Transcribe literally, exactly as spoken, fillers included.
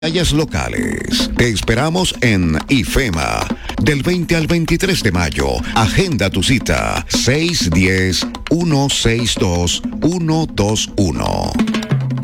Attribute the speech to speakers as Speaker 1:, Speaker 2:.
Speaker 1: Playas locales. Te esperamos en IFEMA del veinte al veintitrés de mayo. Agenda tu cita seis uno cero, uno seis dos, uno dos uno.